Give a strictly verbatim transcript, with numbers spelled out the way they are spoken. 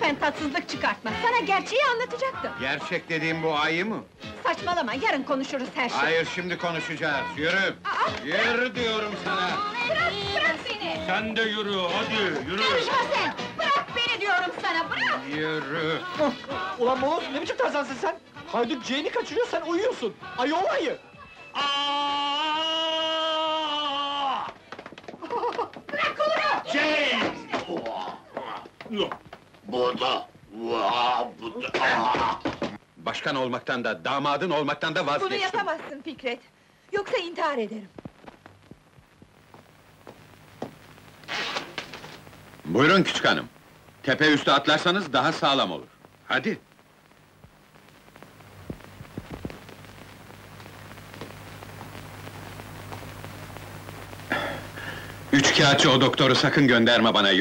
lütfen tatsızlık çıkartma. Sana gerçeği anlatacaktım. Gerçek dediğim bu ayı mı? Saçmalama, yarın konuşuruz her şeyi. Hayır, şimdi konuşacağız. Yürü! Aa! Yürü diyorum sana! Bırak, bırak beni! Sen de yürü, hadi yürü! Karışma sen! Bırak beni diyorum sana, bırak! Yürü! Ulan Molos, ne biçim tarzansın sen? Haydut Cene'i kaçırıyor, sen uyuyorsun! Ayı ol ayı! Aa! Bırak kolumu! Şey! Bu da... Vaa, bu da... Aa! Başkan olmaktan da, damadın olmaktan da Bunu vazgeçtim. yapamazsın Fikret! Yoksa intihar ederim! Buyurun küçük hanım. Tepe üstü atlarsanız daha sağlam olur. Hadi! Üç kağıtçı o doktoru sakın gönderme bana.